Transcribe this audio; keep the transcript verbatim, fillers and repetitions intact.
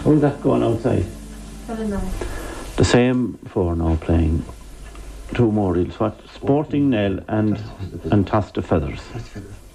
How's that going outside? Very nice. The same four now playing two more reels. What? Sporting Nail and and Toss the Feathers.